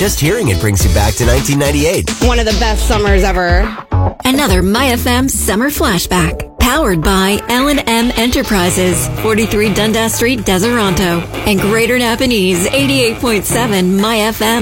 Just hearing it brings you back to 1998. One of the best summers ever. Another MyFM summer flashback. Powered by L&M Enterprises, 43 Dundas Street, Deseronto, and Greater Napanese, 88.7 MyFM.